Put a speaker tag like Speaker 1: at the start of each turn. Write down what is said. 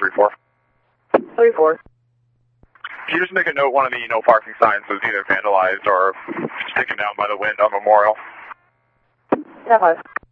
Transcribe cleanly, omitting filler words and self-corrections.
Speaker 1: 34.
Speaker 2: 34.
Speaker 1: Can you just make a note one of the no parking signs was either vandalized or taken down by the wind on Memorial?
Speaker 2: Yeah, 5.